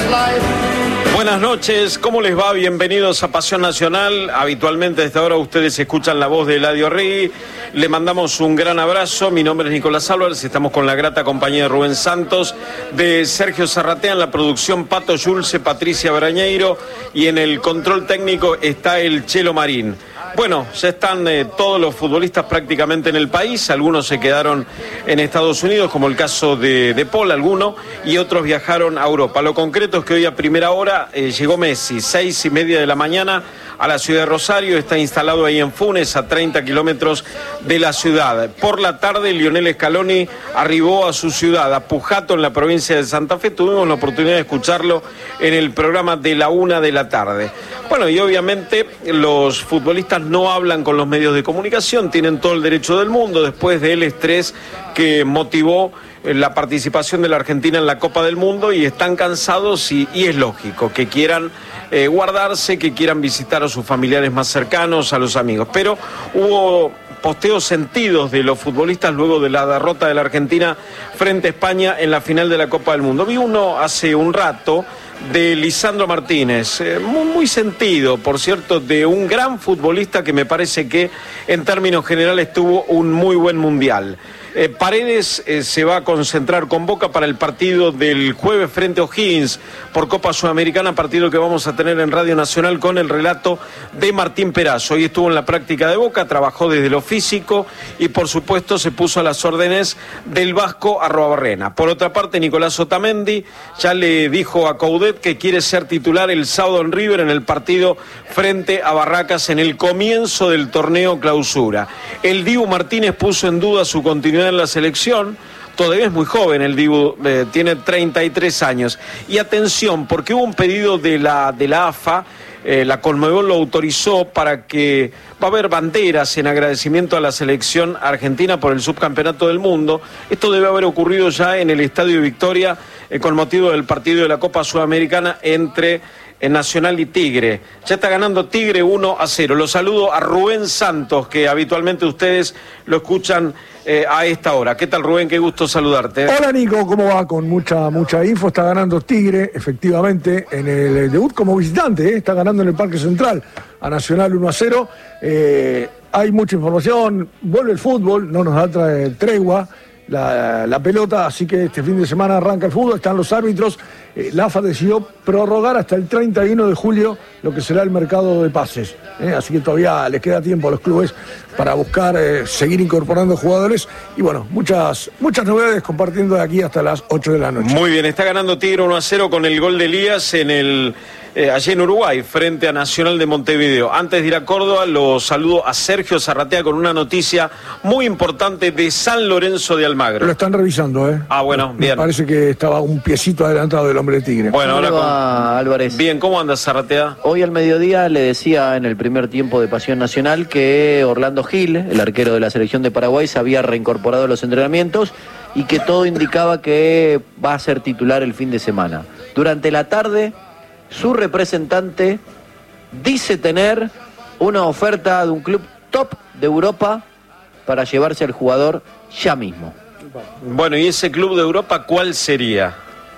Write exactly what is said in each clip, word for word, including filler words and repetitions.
Buenas noches, ¿cómo les va? Bienvenidos a Pasión Nacional. Habitualmente a esta hora ustedes escuchan la voz de Eladio Rigui. Le mandamos un gran abrazo. Mi nombre es Nicolás Álvarez. Estamos con la grata compañía de Rubén Santos, de Sergio Zarratea en la producción, Pato Yulce, Patricia Brañeiro, y en el control técnico está el Chelo Marín. Bueno, ya están eh, todos los futbolistas prácticamente en el país. Algunos se quedaron en Estados Unidos, como el caso de, de Paul, alguno, y otros viajaron a Europa. Lo concreto es que hoy a primera hora eh, llegó Messi, seis y media de la mañana, a la ciudad de Rosario. Está instalado ahí en Funes, a treinta kilómetros de la ciudad. Por la tarde, Lionel Scaloni arribó a su ciudad, a Pujato, en la provincia de Santa Fe. Tuvimos la oportunidad de escucharlo en el programa de la una de la tarde. Bueno, y obviamente los futbolistas no hablan con los medios de comunicación, tienen todo el derecho del mundo después del estrés que motivó la participación de la Argentina en la Copa del Mundo, y están cansados y, y es lógico que quieran eh, guardarse, que quieran visitar a sus familiares más cercanos, a los amigos. Pero hubo posteos sentidos de los futbolistas luego de la derrota de la Argentina frente a España en la final de la Copa del Mundo. Vi uno hace un rato de Lisandro Martínez, eh, muy, muy sentido, por cierto, de un gran futbolista que me parece que en términos generales tuvo un muy buen mundial. Eh, Paredes eh, se va a concentrar con Boca para el partido del jueves frente a O'Higgins por Copa Sudamericana, partido que vamos a tener en Radio Nacional con el relato de Martín Perazo. Hoy estuvo en la práctica de Boca, trabajó desde lo físico y por supuesto se puso a las órdenes del Vasco Arruabarrena. Por otra parte, Nicolás Otamendi ya le dijo a Coudet que quiere ser titular el sábado en River en el partido frente a Barracas en el comienzo del torneo Clausura. El Dibu Martínez puso en duda su continuidad en la selección. Todavía es muy joven el Dibu, eh, tiene treinta y tres años. Y atención, porque hubo un pedido de la, de la A F A, eh, la Conmebol lo autorizó para que va a haber banderas en agradecimiento a la selección argentina por el subcampeonato del mundo. Esto debe haber ocurrido ya en el Estadio Victoria eh, con motivo del partido de la Copa Sudamericana entre en Nacional y Tigre. Ya está ganando Tigre uno a cero. Los saludo a Rubén Santos, que habitualmente ustedes lo escuchan eh, a esta hora. ¿Qué tal, Rubén? Qué gusto saludarte. Hola, Nico, ¿cómo va? Con mucha mucha info. Está ganando Tigre, efectivamente, en el debut como visitante. ¿eh? Está ganando en el Parque Central a Nacional uno a cero. Eh, hay mucha información. Vuelve el fútbol, no nos da tra- tregua. La, la pelota, así que este fin de semana arranca el fútbol, están los árbitros. eh, la A F A decidió prorrogar hasta el treinta y uno de julio lo que será el mercado de pases, eh, así que todavía les queda tiempo a los clubes para buscar eh, seguir incorporando jugadores, y bueno, muchas muchas novedades compartiendo de aquí hasta las ocho de la noche. Muy bien, está ganando Tigre uno a cero con el gol de Elías en el eh, allí en Uruguay, frente a Nacional de Montevideo. Antes de ir a Córdoba, lo saludo a Sergio Zarratea con una noticia muy importante de San Lorenzo de Almagro. Lo están revisando, ¿eh? Ah, bueno, bien. Me parece que estaba un piecito adelantado del hombre de Tigre. Bueno, ahora con... Álvarez. Bien, ¿cómo andas, Zarratea? Hoy al mediodía le decía en el primer tiempo de Pasión Nacional que Orlando Gil, el arquero de la selección de Paraguay, se había reincorporado a los entrenamientos y que todo indicaba que va a ser titular el fin de semana. Durante la tarde, su representante dice tener una oferta de un club top de Europa para llevarse al jugador ya mismo. Bueno, ¿y ese club de Europa cuál sería?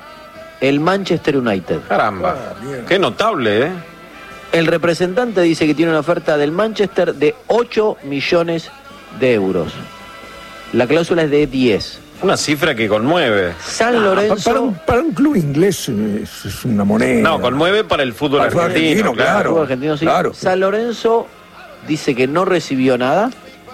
El Manchester United. Caramba, Ah, qué notable, ¿eh? El representante dice que tiene una oferta del Manchester de ocho millones de euros. La cláusula es de diez. Una cifra que conmueve. San Ah, Lorenzo... para, un, para un club inglés es, es una moneda. No, conmueve para el fútbol Para el fútbol argentino, argentino, claro. claro. Fútbol argentino, sí. Claro. San Lorenzo dice que no recibió nada,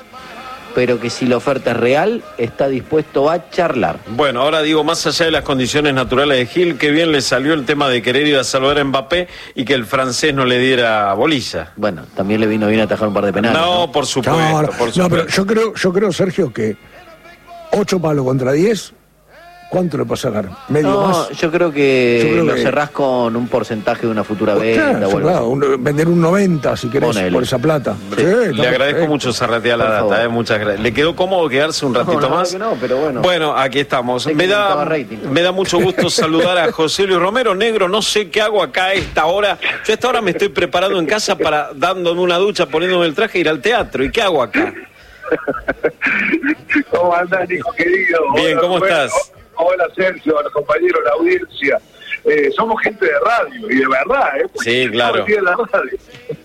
pero que si la oferta es real, está dispuesto a charlar. Bueno, ahora digo, más allá de las condiciones naturales de Gil, qué bien le salió el tema de querer ir a saludar a Mbappé y que el francés no le diera bolilla. Bueno, también le vino bien atajar un par de penales. No, ¿no? por supuesto, No, no, por no, supuesto. pero yo creo, yo creo, Sergio, que ocho palos contra diez, ¿cuánto le puede sacar? ¿Medio No, más? yo creo que Yo creo lo que- cerrás con un porcentaje de una futura Pues, venta. claro, o algo claro, así. un- vender un noventa si querés Ponele. por esa plata. Sí. Sí, está Le agradezco perfecto. mucho, Zarratea, la Por data, favor. eh, muchas gracias. ¿Le quedó cómodo quedarse un ratito No, no, más? que no, pero bueno. Bueno, aquí estamos. Sé que Me da, necesitaba rating. me da mucho gusto saludar a José Luis Romero. Negro, no sé qué hago acá a esta hora. Yo a esta hora me estoy preparando en casa para, dándome una ducha, poniéndome el traje, ir al teatro. ¿Y qué hago acá? ¿Cómo andás, hijo querido? Bien, Hola, ¿cómo Rubén. estás? Hola, Sergio, a los compañeros, la audiencia. eh, somos gente de radio, y de verdad, ¿eh? Sí, claro. De la radio.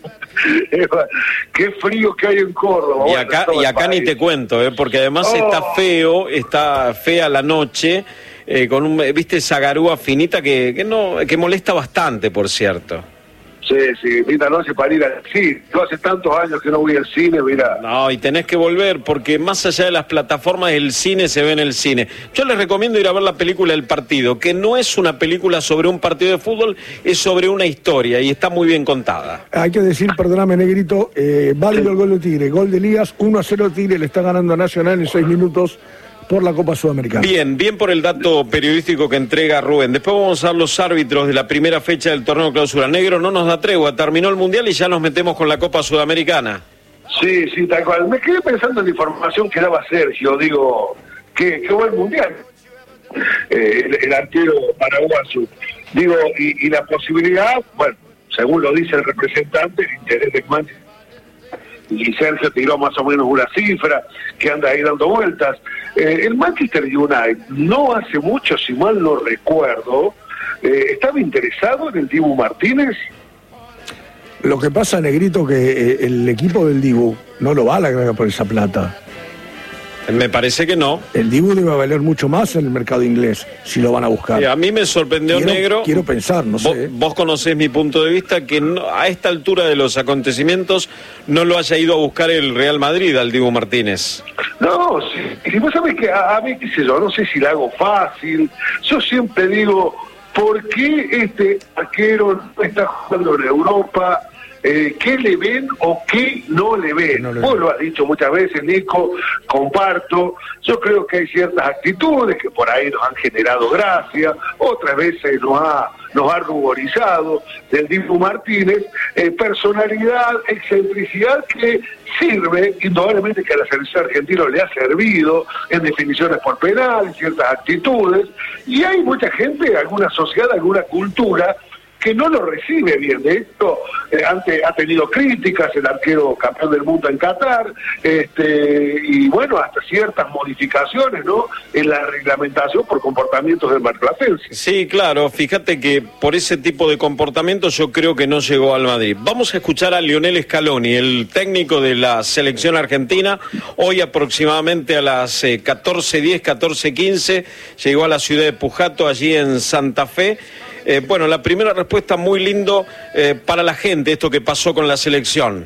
Qué frío que hay en Córdoba. Y acá, y acá ni te cuento, ¿eh? Porque además oh. está feo, está fea la noche, eh, con un, viste, esa garúa finita que, que, no, que molesta bastante, por cierto. Sí, sí, linda noche para ir al cine. Yo hace tantos años que no voy al cine, mira. No, y tenés que volver, porque más allá de las plataformas, el cine se ve en el cine. Yo les recomiendo ir a ver la película El Partido, que no es una película sobre un partido de fútbol, es sobre una historia, y está muy bien contada. Hay que decir, perdóname, Negrito, eh, válido el gol de Tigre, gol de Elías, uno a cero Tigre, le está ganando a Nacional en seis minutos por la Copa Sudamericana. Bien, bien por el dato periodístico que entrega Rubén. Después vamos a ver los árbitros de la primera fecha del torneo Clausura. Negro, no nos da tregua, terminó el Mundial y ya nos metemos con la Copa Sudamericana. Sí, sí, tal cual. Me quedé pensando en la información que daba Sergio, digo, que, que va el Mundial, eh, el, el arquero paraguayo. Digo, y, y la posibilidad, bueno, según lo dice el representante, el interés de Manchester, y Sergio tiró más o menos una cifra que anda ahí dando vueltas. Eh, el Manchester United no hace mucho, si mal no recuerdo, eh, estaba interesado en el Dibu Martínez. Lo que pasa, Negrito, que eh, el equipo del Dibu no lo va a lograr por esa plata. Me parece que no. El Dibu debe valer mucho más en el mercado inglés, si lo van a buscar. Eh, a mí me sorprendió, quiero, Negro. Quiero pensar, no vos, sé. Vos conocés mi punto de vista, que no, a esta altura de los acontecimientos no lo haya ido a buscar el Real Madrid al Dibu Martínez. No, si, si vos sabés que a, a mí, qué sé yo, no sé si la hago fácil. Yo siempre digo, ¿por qué este arquero no está jugando en Europa? Eh, ¿Qué le ven o qué no le ven? No le Vos ven. Lo has dicho muchas veces, Nico, comparto. Yo creo que hay ciertas actitudes que por ahí nos han generado gracia, otras veces nos ha, nos ha ruborizado del Dibu Martínez, eh, personalidad, excentricidad que sirve, indudablemente que a la selección argentina le ha servido en definiciones por penal, en ciertas actitudes, y hay mucha gente, alguna sociedad, alguna cultura que no lo recibe bien. De esto eh, ante, ha tenido críticas el arquero campeón del mundo en Qatar, este, y bueno, hasta ciertas modificaciones, ¿no?, en la reglamentación por comportamientos del marplatense. Sí, claro, fíjate que por ese tipo de comportamientos yo creo que no llegó al Madrid. Vamos a escuchar a Lionel Scaloni, el técnico de la selección argentina. Hoy aproximadamente a las eh, catorce diez, catorce quince llegó a la ciudad de Pujato, allí en Santa Fe. Eh, bueno, la primera respuesta muy lindo eh, para la gente, esto que pasó con la selección.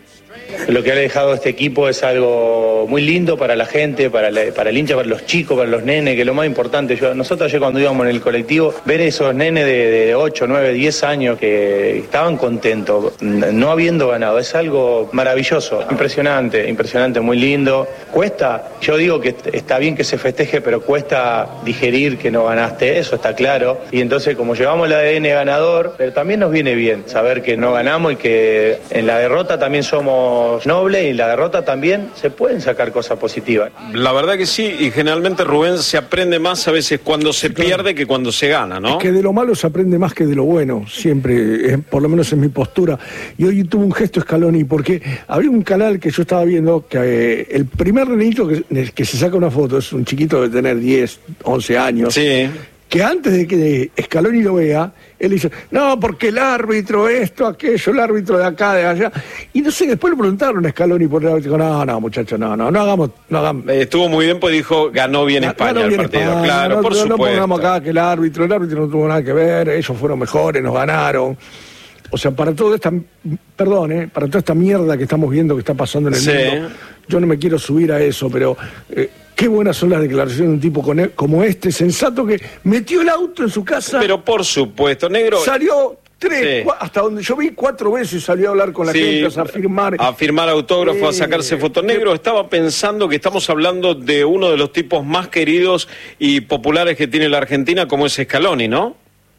Lo que ha dejado este equipo es algo muy lindo para la gente, para, la, para el hincha, para los chicos, para los nenes, que es lo más importante. Yo, nosotros ayer cuando íbamos en el colectivo, ver esos nenes de, de ocho, nueve, diez años que estaban contentos, no habiendo ganado, es algo maravilloso, impresionante, impresionante, muy lindo. Cuesta, yo digo que está bien que se festeje, pero cuesta digerir que no ganaste, eso está claro. Y entonces como llevamos el A D N ganador, pero también nos viene bien saber que no ganamos y que en la derrota también somos noble, y la derrota también se pueden sacar cosas positivas. La verdad que sí, y generalmente, Rubén, se aprende más a veces cuando se claro. pierde que cuando se gana, ¿no? Es que de lo malo se aprende más que de lo bueno, siempre, eh, por lo menos en mi postura. Y hoy tuve un gesto Scaloni, porque había un canal que yo estaba viendo, que eh, el primer nenito que, que se saca una foto es un chiquito de tener diez, once años. Sí. Que antes de que Scaloni lo vea, él dice, no, porque el árbitro, esto, aquello, el árbitro de acá, de allá. Y no sé, después le preguntaron a Scaloni por el árbitro, no, no, muchachos, no, no, no hagamos, no hagamos. Estuvo muy bien, pues dijo, ganó bien España ganó bien el partido. España, claro, no, por no, supuesto. No pongamos acá que el árbitro, el árbitro no tuvo nada que ver, ellos fueron mejores, nos ganaron. O sea, para toda esta, perdón, ¿eh? para toda esta mierda que estamos viendo que está pasando en el sí. mundo, yo no me quiero subir a eso, pero eh, qué buenas son las declaraciones de un tipo con él, como este, sensato, que metió el auto en su casa. Pero por supuesto, negro. Salió tres, sí. hasta donde yo vi, cuatro veces salió a hablar con la sí, gente, a firmar. A firmar autógrafos, eh, a sacarse fotos. Negro, estaba pensando que estamos hablando de uno de los tipos más queridos y populares que tiene la Argentina, como es Scaloni, ¿no?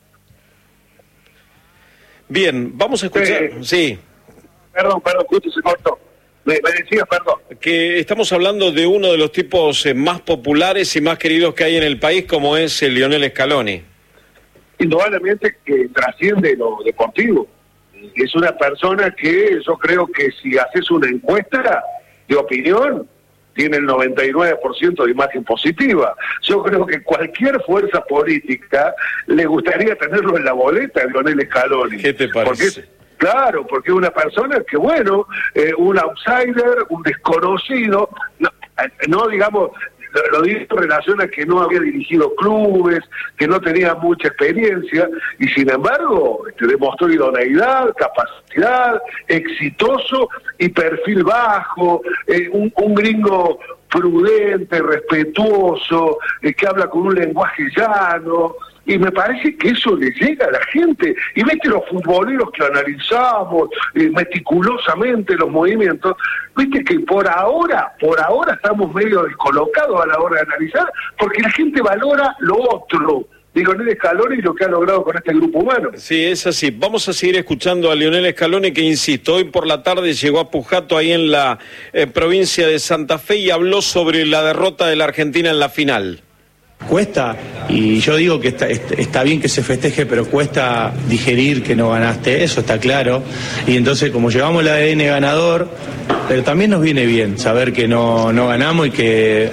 Bien, vamos a escuchar. Eh, sí. Perdón, perdón, justo se cortó. Me, me decías, perdón. Que estamos hablando de uno de los tipos eh, más populares y más queridos que hay en el país, como es el Lionel Scaloni. Indudablemente que trasciende lo deportivo. Es una persona que yo creo que si haces una encuesta de opinión, tiene el noventa y nueve por ciento de imagen positiva. Yo creo que cualquier fuerza política le gustaría tenerlo en la boleta de Lionel Scaloni. ¿Qué te parece? Porque, claro, porque es una persona que, bueno, eh, un outsider, un desconocido, no, no digamos... Lo digo en relación a que no había dirigido clubes, que no tenía mucha experiencia, y sin embargo este, demostró idoneidad, capacidad, exitoso y perfil bajo, eh, un, un gringo prudente, respetuoso, eh, que habla con un lenguaje llano, y me parece que eso le llega a la gente. Y viste los futboleros que analizamos eh, meticulosamente los movimientos, viste que por ahora, por ahora estamos medio descolocados a la hora de analizar, porque la gente valora lo otro de Lionel Scaloni y lo que ha logrado con este grupo humano. Sí, es así. Vamos a seguir escuchando a Lionel Scaloni, que, insisto, hoy por la tarde llegó a Pujato, ahí en la eh, provincia de Santa Fe, y habló sobre la derrota de la Argentina en la final. Cuesta, y yo digo que está, está bien que se festeje, pero cuesta digerir que no ganaste, eso está claro. Y entonces, como llevamos el A D N ganador, pero también nos viene bien saber que no, no ganamos y que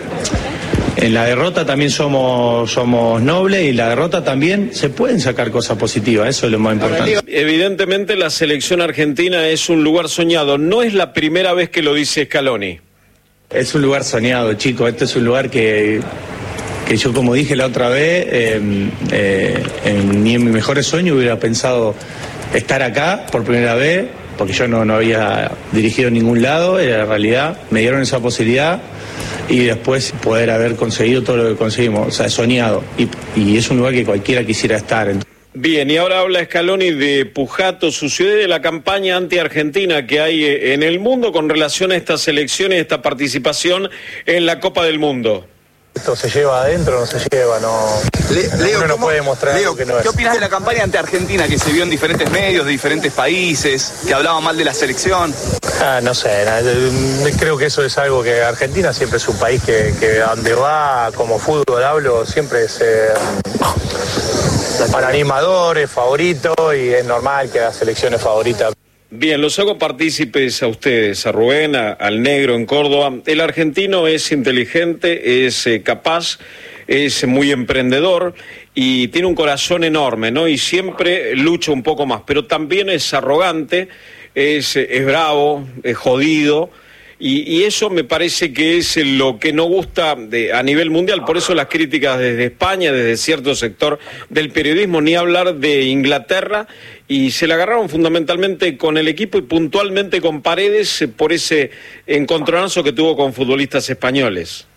en la derrota también somos, somos nobles, y la derrota también se pueden sacar cosas positivas, eso es lo más importante. Evidentemente la selección argentina es un lugar soñado, no es la primera vez que lo dice Scaloni. Es un lugar soñado, chicos, este es un lugar que... que yo, como dije la otra vez, eh, eh, en, ni en mis mejores sueños hubiera pensado estar acá por primera vez, porque yo no, no había dirigido en ningún lado, en la realidad me dieron esa posibilidad, y después poder haber conseguido todo lo que conseguimos, o sea, soñado, y, y es un lugar que cualquiera quisiera estar. Bien, y ahora habla Scaloni de Pujato, su ciudad, y de la campaña anti-argentina que hay en el mundo con relación a estas elecciones, esta participación en la Copa del Mundo. Esto se lleva adentro, no se lleva, no. Le, Leo, uno no puede mostrar Leo, algo que no es. ¿Qué opinas de la campaña ante-argentina que se vio en diferentes medios, de diferentes países, que hablaba mal de la selección? Ah, no sé, no, creo que eso es algo que Argentina siempre es un país que, que donde va, como fútbol hablo, siempre es eh, para animadores, favorito, y es normal que la selección es favorita. Bien, los hago partícipes a ustedes, a Rubén, a, al negro en Córdoba. El argentino es inteligente, es eh, capaz, es muy emprendedor y tiene un corazón enorme, ¿no? Y siempre lucha un poco más, pero también es arrogante, es, es bravo, es jodido. Y, y eso me parece que es lo que no gusta de, a nivel mundial. Por eso las críticas desde España, desde cierto sector del periodismo, ni hablar de Inglaterra, y se la agarraron fundamentalmente con el equipo y puntualmente con Paredes por ese encontronazo que tuvo con futbolistas españoles.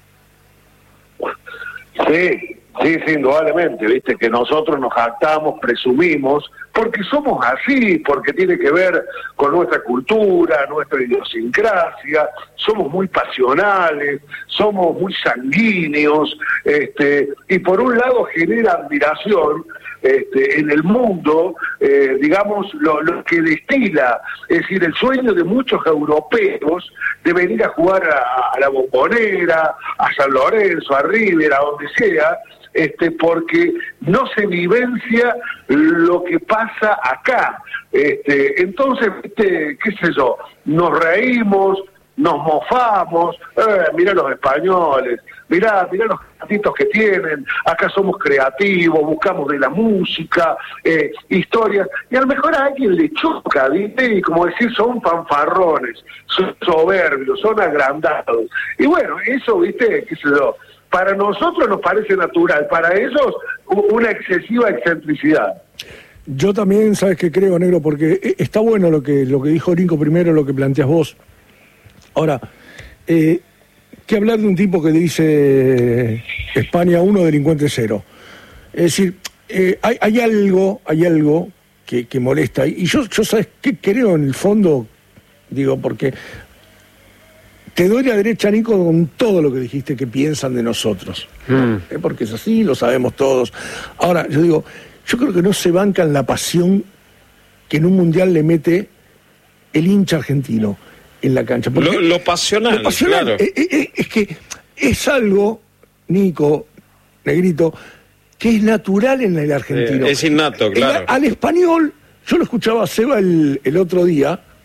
Sí, sí, sí, indudablemente, viste que nosotros nos jactamos, presumimos, porque somos así, porque tiene que ver con nuestra cultura, nuestra idiosincrasia, somos muy pasionales, somos muy sanguíneos, este, y por un lado genera admiración este, en el mundo, eh, digamos, lo, lo que destila, es decir, el sueño de muchos europeos de venir a jugar a, a la Bombonera, a San Lorenzo, a River, a donde sea, este, porque no se vivencia lo que pasa acá. Este, entonces, este, qué sé yo, nos reímos, nos mofamos, eh, mirá los españoles, mirá, mirá los gatitos que tienen, acá somos creativos, buscamos de la música, eh, historias, y a lo mejor a alguien le choca, ¿viste? Y como decir, son fanfarrones, son soberbios, son agrandados. Y bueno, eso, ¿viste? Qué sé yo, para nosotros nos parece natural, para ellos una excesiva excentricidad. Yo también, ¿sabes qué creo, negro? Porque está bueno lo que, lo que dijo Nico primero, lo que planteas vos. Ahora, eh, ¿qué hablar de un tipo que dice España uno, delincuente cero? Es decir, eh, hay, hay algo, hay algo que, que molesta. Y yo, yo, ¿sabes qué creo en el fondo? Digo, porque te doy la derecha, Nico, con todo lo que dijiste que piensan de nosotros. Mm. ¿Eh? Porque es así, lo sabemos todos. Ahora, yo digo, yo creo que no se bancan la pasión que en un mundial le mete el hincha argentino en la cancha. Lo, lo pasional, lo pasional claro. es, es, es que es algo, Nico, negrito, que es natural en el argentino. Eh, es innato, claro. El, al español, yo lo escuchaba a Seba el, el otro día,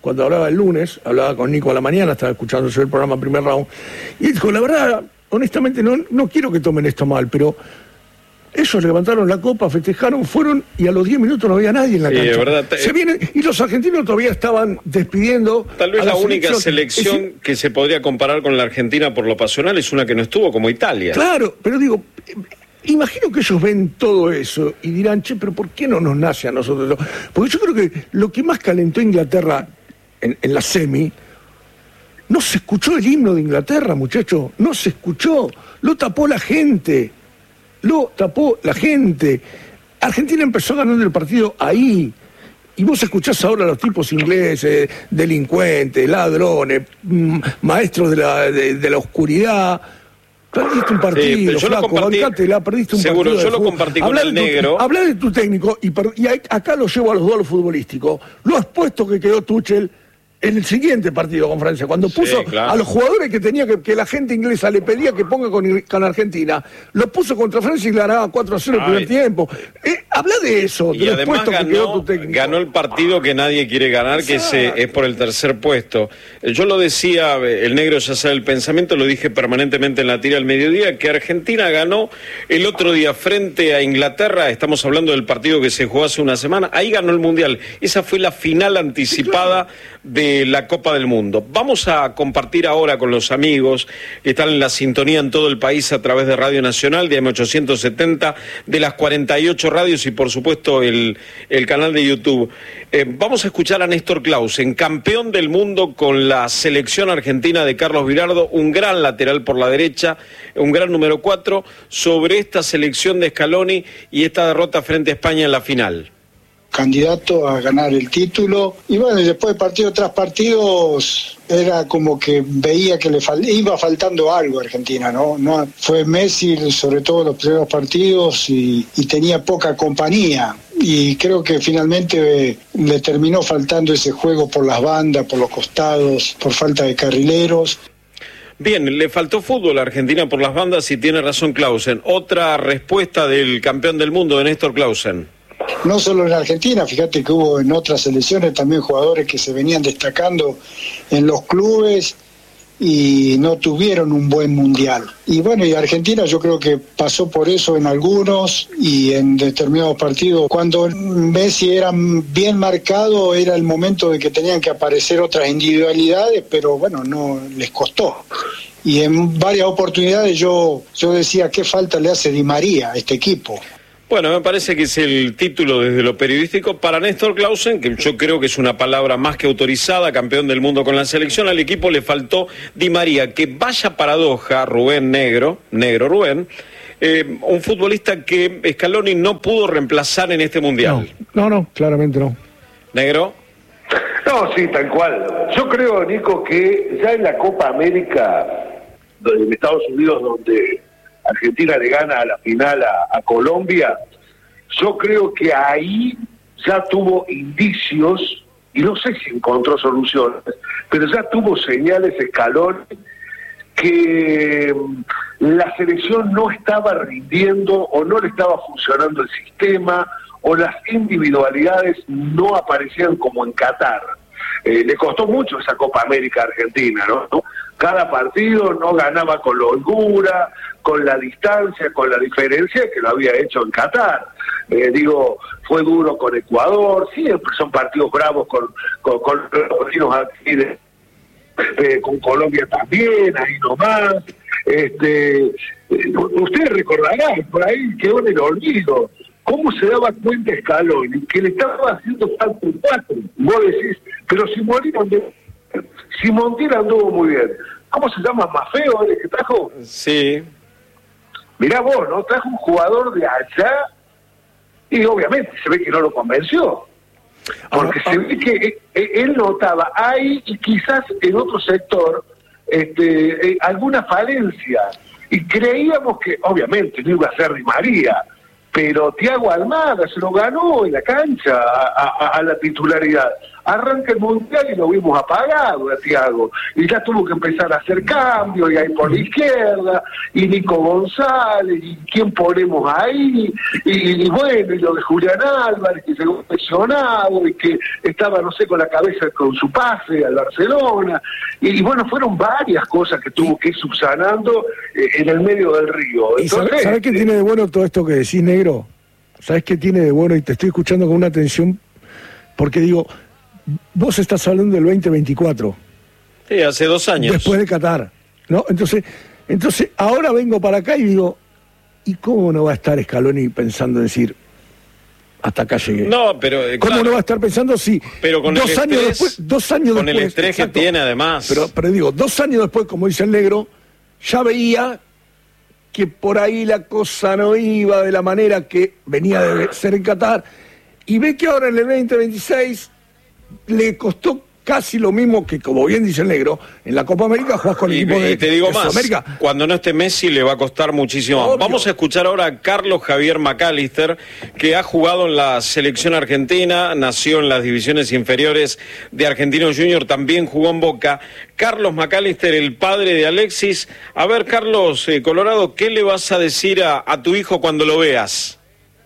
cuando hablaba el lunes, hablaba con Nico a la mañana, estaba escuchando yo el programa Primer Round, y dijo, la verdad, honestamente, no, no quiero que tomen esto mal, pero ellos levantaron la copa, festejaron, fueron, y a los diez minutos no había nadie en la sí, cancha. Verdad. Se vienen, y los argentinos todavía estaban despidiendo. Tal vez la, la única selección, selección es, que se podría comparar con la Argentina por lo pasional es una que no estuvo, como Italia. Claro, pero digo, imagino que ellos ven todo eso y dirán, che, pero ¿por qué no nos nace a nosotros? Porque yo creo que lo que más calentó a Inglaterra en, en la semi, no se escuchó el himno de Inglaterra, muchachos, no se escuchó, lo tapó la gente. Lo tapó la gente. Argentina empezó ganando el partido ahí. Y vos escuchás ahora a los tipos ingleses, delincuentes, ladrones, maestros de la, de, de la oscuridad. Perdiste un partido, sí, flaco, bancátela, perdiste un seguro, partido. Seguro, yo lo compartí con el negro. Hablá de tu técnico, y, per, y acá lo llevo a los duelos futbolísticos. Lo expuesto que quedó Tuchel en el siguiente partido con Francia, cuando puso sí, claro. a los jugadores que tenía que, que la gente inglesa le pedía que ponga con, con Argentina, los puso contra Francia y le ganaba cuatro a cero el primer tiempo. Eh, habla de eso, de y lo además ganó, que quedó tu técnico. Ganó el partido que nadie quiere ganar, que es, es por el tercer puesto. Yo lo decía, el negro ya sabe el pensamiento, lo dije permanentemente en la tira al mediodía, que Argentina ganó el otro día frente a Inglaterra, estamos hablando del partido que se jugó hace una semana, ahí ganó el Mundial. Esa fue la final anticipada de la Copa del Mundo. Vamos a compartir ahora con los amigos que están en la sintonía en todo el país a través de Radio Nacional, de A M ochocientos setenta, de las cuarenta y ocho radios y por supuesto el, el canal de YouTube. Eh, vamos a escuchar a Néstor Clausen, campeón del mundo con la selección argentina de Carlos Bilardo, un gran lateral por la derecha, un gran número cuatro, sobre esta selección de Scaloni y esta derrota frente a España en la final. Candidato a ganar el título, y bueno, y después de partido tras partidos era como que veía que le fal- iba faltando algo a Argentina, ¿no? no fue Messi sobre todo los primeros partidos y, y tenía poca compañía, y creo que finalmente eh, le terminó faltando ese juego por las bandas, por los costados, por falta de carrileros. Bien, le faltó fútbol a Argentina por las bandas y tiene razón Clausen. Otra respuesta del campeón del mundo de Néstor Clausen. No solo en Argentina, fíjate que hubo en otras selecciones también jugadores que se venían destacando en los clubes y no tuvieron un buen mundial. Y bueno, y Argentina yo creo que pasó por eso en algunos y en determinados partidos. Cuando Messi era bien marcado era el momento de que tenían que aparecer otras individualidades, pero bueno, no les costó. Y en varias oportunidades yo, yo decía, ¿qué falta le hace Di María a este equipo? Bueno, me parece que es el título desde lo periodístico para Néstor Clausen, que yo creo que es una palabra más que autorizada, campeón del mundo con la selección. Al equipo le faltó Di María, que vaya paradoja, Rubén Negro, Negro Rubén, eh, un futbolista que Scaloni no pudo reemplazar en este Mundial. No, no, no, claramente no. ¿Negro? No, sí, tal cual. Yo creo, Nico, que ya en la Copa América, en Estados Unidos, donde Argentina le gana a la final a, a Colombia, yo creo que ahí ya tuvo indicios, y no sé si encontró soluciones, pero ya tuvo señales Scaloni que la selección no estaba rindiendo o no le estaba funcionando el sistema o las individualidades no aparecían como en Qatar. Eh, le costó mucho esa Copa América a Argentina, ¿no? Cada partido no ganaba con la holgura, con la distancia, con la diferencia que lo había hecho en Qatar. Eh, digo, fue duro con Ecuador, siempre son partidos bravos con, con, con los vecinos aquí, de, eh, con Colombia también, ahí nomás. Este, eh, ustedes recordarán, por ahí quedó en el olvido, cómo se daba cuenta Scaloni que le estaba haciendo falta un cuatro. Vos decís, pero si Molina anduvo, si Montiel anduvo muy bien, ¿cómo se llama? ¿Mafeo el que trajo? Sí. Mirá vos, ¿no? Trajo un jugador de allá y obviamente se ve que no lo convenció. Porque ah, se ve que eh, él notaba ahí y quizás en otro sector este, eh, alguna falencia. Y creíamos que, obviamente, no iba a ser Di María, pero Thiago Almada se lo ganó en la cancha a, a, a la titularidad. arranca el Mundial y lo vimos apagado a Thiago, y ya tuvo que empezar a hacer cambios, y ahí por la izquierda, y Nico González, y quién ponemos ahí, y, y bueno, y lo de Julián Álvarez, que se ha lesionado, y que estaba, no sé, con la cabeza con su pase al Barcelona, y, y bueno, fueron varias cosas que tuvo que ir subsanando eh, en el medio del río. Entonces, ¿sabes, ¿sabes qué tiene de bueno todo esto que decís, negro? ¿Sabes qué tiene de bueno? Y te estoy escuchando con una atención, porque digo, vos estás hablando del veinte veinticuatro. Sí, hace dos años. Después de Qatar, ¿no? Entonces, entonces ahora vengo para acá y digo, ¿y cómo no va a estar Scaloni pensando en decir, hasta acá llegué? No, pero... Eh, ¿Cómo claro, no va a estar pensando si pero con dos el años estrés, después, dos años con después, el estrés exacto, que tiene además. Pero, pero digo, dos años después, como dice el negro, ya veía que por ahí la cosa no iba de la manera que venía de ser en Qatar, y ve que ahora en el veinte veintiséis le costó casi lo mismo que, como bien dice el negro, en la Copa América jugás con el y, equipo de, y te digo de más, Sudamérica. Cuando no esté Messi le va a costar muchísimo. Obvio. Vamos a escuchar ahora a Carlos Javier McAllister, que ha jugado en la selección argentina, nació en las divisiones inferiores de Argentinos Junior, también jugó en Boca. Carlos McAllister, el padre de Alexis. A ver, Carlos, eh, Colorado, ¿qué le vas a decir a, a tu hijo cuando lo veas?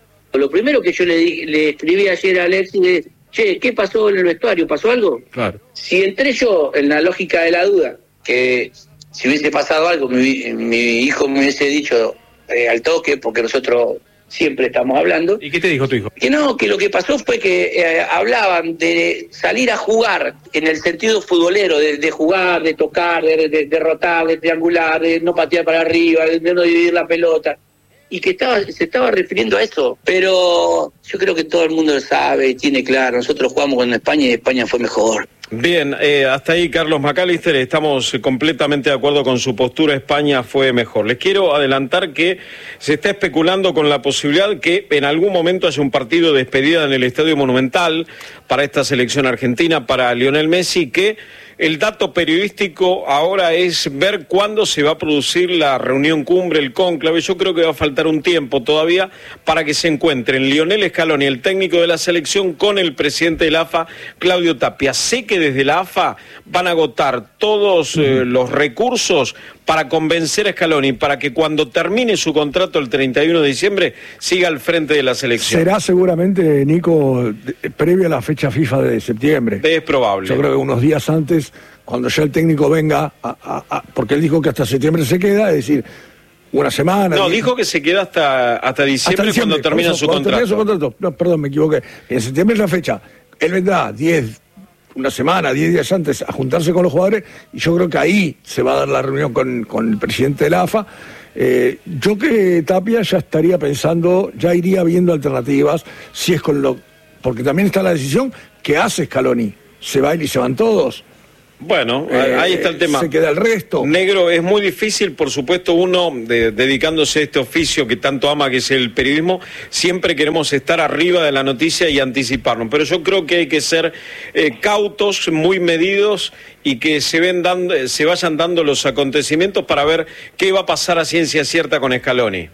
Lo primero que yo le, di, le escribí ayer a Alexis es, che, ¿qué pasó en el vestuario? ¿Pasó algo? Claro. Si entré yo en la lógica de la duda, que si hubiese pasado algo, mi, mi hijo me hubiese dicho eh, al toque, porque nosotros siempre estamos hablando. ¿Y qué te dijo tu hijo? Que no, que lo que pasó fue que eh, hablaban de salir a jugar en el sentido futbolero, de, de jugar, de tocar, de, de, de derrotar, de triangular, de no patear para arriba, de, de no dividir la pelota. Y que estaba, se estaba refiriendo a eso, pero yo creo que todo el mundo lo sabe y tiene claro, nosotros jugamos con España y España fue mejor. Bien, eh, hasta ahí Carlos McAllister, estamos completamente de acuerdo con su postura, España fue mejor. Les quiero adelantar que se está especulando con la posibilidad que en algún momento haya un partido de despedida en el Estadio Monumental para esta selección argentina, para Lionel Messi, que el dato periodístico ahora es ver cuándo se va a producir la reunión cumbre, el cónclave. Yo creo que va a faltar un tiempo todavía para que se encuentren Lionel Scaloni, el técnico de la selección, con el presidente de la A F A, Claudio Tapia. Sé que desde la A F A van a agotar todos eh, los recursos para convencer a Scaloni, para que cuando termine su contrato el treinta y uno de diciembre siga al frente de la selección. Será seguramente, Nico, de, previo a la fecha FIFA de septiembre. Es probable. Yo creo que unos días antes, cuando ya el técnico venga, a, a, a, porque él dijo que hasta septiembre se queda, es decir, una semana. No, diez, dijo que se queda hasta, hasta, diciembre, hasta diciembre cuando termina eso, su cuando contrato. Termina su contrato. No, perdón, me equivoqué. En septiembre es la fecha. Él vendrá diez, una semana, diez días antes a juntarse con los jugadores, y yo creo que ahí se va a dar la reunión con, con el presidente de la A F A. Eh, yo que Tapia ya estaría pensando, ya iría viendo alternativas, si es con lo... Porque también está la decisión que hace Scaloni. Se va y se van todos. Bueno, eh, ahí está el tema. Se queda el resto. Negro, es muy difícil, por supuesto, uno de, dedicándose a este oficio que tanto ama, que es el periodismo, siempre queremos estar arriba de la noticia y anticiparnos. Pero yo creo que hay que ser eh, cautos, muy medidos, y que se, ven dando, se vayan dando los acontecimientos para ver qué va a pasar a ciencia cierta con Scaloni.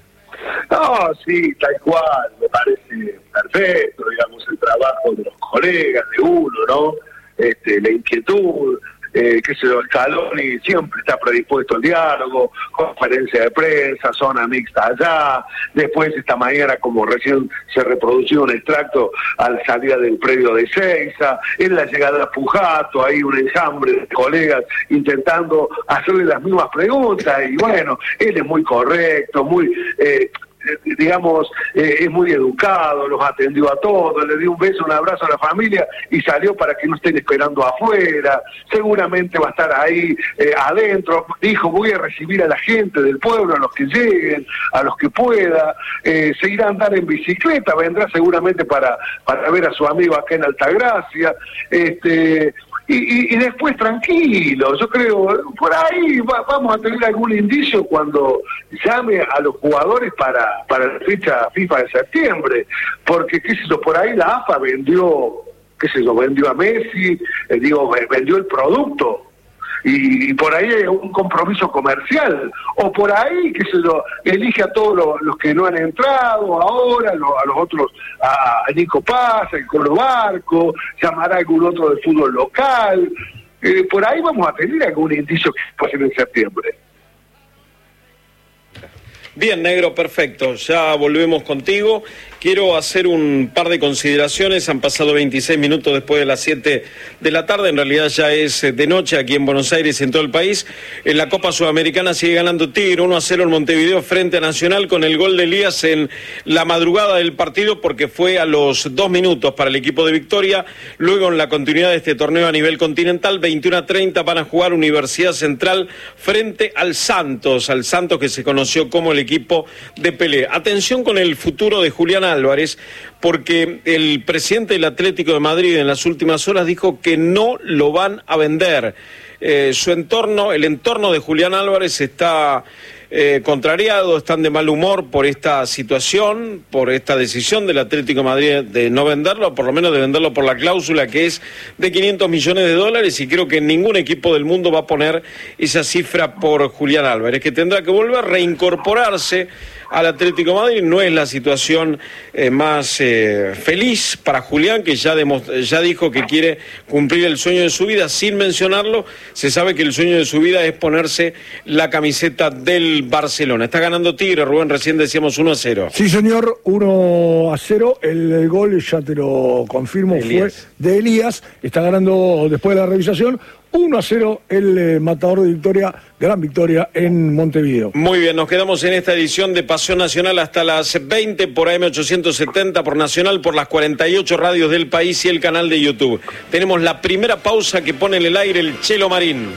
No, sí, tal cual, me parece perfecto, digamos, el trabajo de los colegas, de uno, ¿no? Este, la inquietud, eh, qué sé yo, Scaloni siempre está predispuesto al diálogo, conferencia de prensa, zona mixta allá, después esta mañana, como recién se reprodució un extracto al salida del predio de Ezeiza, en la llegada a Pujato, hay un enjambre de colegas intentando hacerle las mismas preguntas, y bueno, él es muy correcto, muy... Eh, digamos, eh, es muy educado, los atendió a todos, le dio un beso, un abrazo a la familia y salió para que no estén esperando afuera. Seguramente va a estar ahí eh, adentro. Dijo, voy a recibir a la gente del pueblo, a los que lleguen, a los que pueda. Eh, se irá a andar en bicicleta, vendrá seguramente para, para ver a su amigo acá en Altagracia. Este... Y, y, y después tranquilo, yo creo, por ahí va, vamos a tener algún indicio cuando llame a los jugadores para, para la fecha FIFA de septiembre, porque qué sé yo, por ahí la A F A vendió, qué sé yo, vendió a Messi, eh, digo, vendió el producto, y, y por ahí hay un compromiso comercial, o por ahí, qué sé yo, elige a todos los, los que no han entrado ahora, lo, a los otros, a, a Nico Paz, a Colo Barco, llamará a algún otro del fútbol local, eh, por ahí vamos a tener algún indicio que pase en septiembre. Bien, Negro, perfecto. Ya volvemos contigo. Quiero hacer un par de consideraciones. Han pasado veintiséis minutos después de las siete de la tarde. En realidad ya es de noche aquí en Buenos Aires y en todo el país. En la Copa Sudamericana sigue ganando Tigre uno a cero en Montevideo frente a Nacional, con el gol de Elías en la madrugada del partido, porque fue a los dos minutos para el equipo de Victoria. Luego, en la continuidad de este torneo a nivel continental, veintiuno a treinta van a jugar Universidad Central frente al Santos, al Santos que se conoció como el equipo de Pelé. Atención con el futuro de Julián Álvarez, porque el presidente del Atlético de Madrid en las últimas horas dijo que no lo van a vender. Eh, su entorno, el entorno de Julián Álvarez está eh, contrariado, están de mal humor por esta situación, por esta decisión del Atlético de Madrid de no venderlo, por lo menos de venderlo por la cláusula que es de quinientos millones de dólares, y creo que ningún equipo del mundo va a poner esa cifra por Julián Álvarez, que tendrá que volver a reincorporarse al Atlético de Madrid. No es la situación eh, más eh, feliz para Julián, que ya, ya dijo que quiere cumplir el sueño de su vida. Sin mencionarlo, se sabe que el sueño de su vida es ponerse la camiseta del Barcelona. Está ganando Tigre, Rubén, recién decíamos uno a cero. Sí, señor, uno a cero. El, el gol, ya te lo confirmo, Elías. Fue de Elías. Está ganando después de la revisación uno a cero el eh, matador de Victoria, gran victoria en Montevideo. Muy bien, nos quedamos en esta edición de Pasión Nacional hasta las veinte por A M ochocientos setenta, por Nacional, por las cuarenta y ocho radios del país y el canal de YouTube. Tenemos la primera pausa que pone en el aire el Chelo Marín.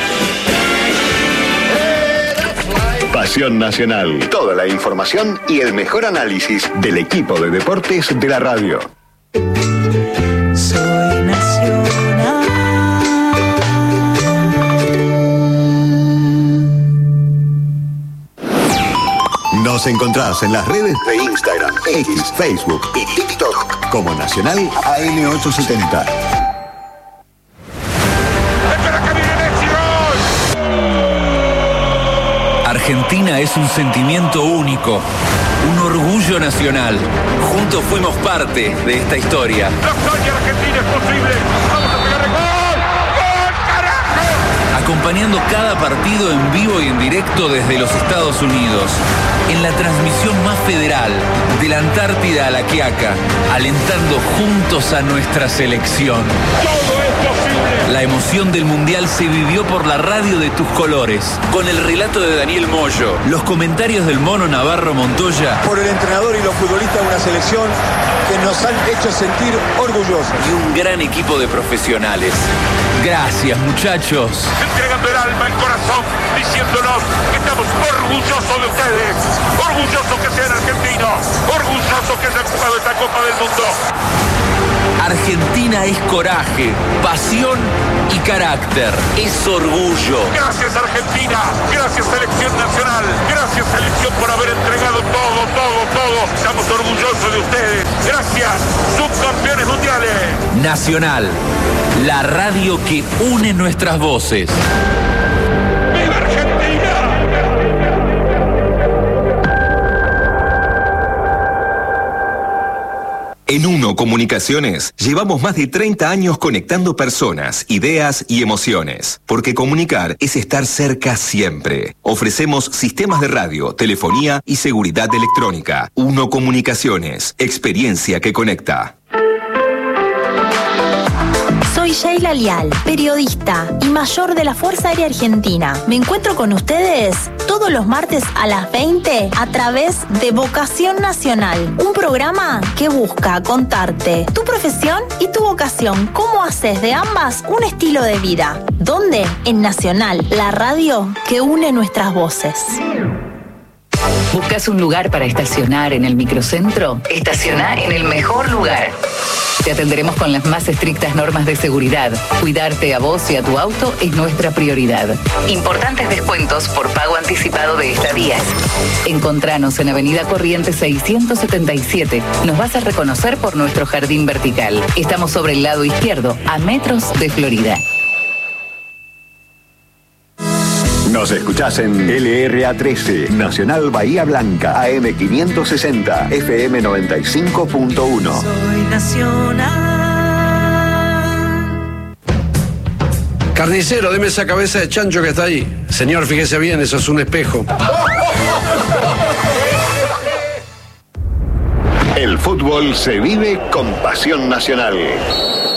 Pasión Nacional. Toda la información y el mejor análisis del equipo de deportes de la radio. Soy Nacional. Nos encontrás en las redes de Instagram, X, Facebook y TikTok como Nacional A M ochocientos setenta. Argentina es un sentimiento único, un orgullo nacional. Juntos fuimos parte de esta historia. La hazaña argentina es posible. Vamos a pegar el gol. ¡Gol, carajo! Acompañando cada partido en vivo y en directo desde los Estados Unidos. En la transmisión más federal, de la Antártida a la Quiaca, alentando juntos a nuestra selección. Todo es posible. La emoción del Mundial se vivió por la radio de tus colores, con el relato de Daniel Moyo, los comentarios del Mono Navarro Montoya, por el entrenador y los futbolistas de una selección que nos han hecho sentir orgullosos. Y un gran equipo de profesionales. Gracias, muchachos. Entregando el alma, el corazón, diciéndonos que estamos orgullosos de ustedes, orgullosos que sean argentinos, orgullosos que hayan jugado esta Copa del Mundo. Argentina es coraje, pasión y carácter. Es orgullo. Gracias, Argentina. Gracias, Selección Nacional. Gracias, Selección, por haber entregado todo, todo, todo. Estamos orgullosos de ustedes. Gracias, subcampeones mundiales. Nacional, la radio que une nuestras voces. ¡Viva Argentina! En Uno Comunicaciones llevamos más de treinta años conectando personas, ideas y emociones. Porque comunicar es estar cerca siempre. Ofrecemos sistemas de radio, telefonía y seguridad electrónica. Uno Comunicaciones, experiencia que conecta. Soy Sheila Lial, periodista y mayor de la Fuerza Aérea Argentina. Me encuentro con ustedes todos los martes a las veinte a través de Vocación Nacional, un programa que busca contarte tu profesión y tu vocación, cómo haces de ambas un estilo de vida. ¿Dónde? En Nacional, la radio que une nuestras voces. ¿Buscas un lugar para estacionar en el microcentro? Estaciona en el mejor lugar. Te atenderemos con las más estrictas normas de seguridad. Cuidarte a vos y a tu auto es nuestra prioridad. Importantes descuentos por pago anticipado de estadías. Encontranos en Avenida Corrientes seiscientos setenta y siete. Nos vas a reconocer por nuestro jardín vertical. Estamos sobre el lado izquierdo, a metros de Florida. Nos escuchás en L R A trece, Nacional Bahía Blanca, A M quinientos sesenta, F M noventa y cinco punto uno. Soy nacional. Carnicero, deme esa cabeza de chancho que está ahí. Señor, fíjese bien, eso es un espejo. El fútbol se vive con Pasión Nacional.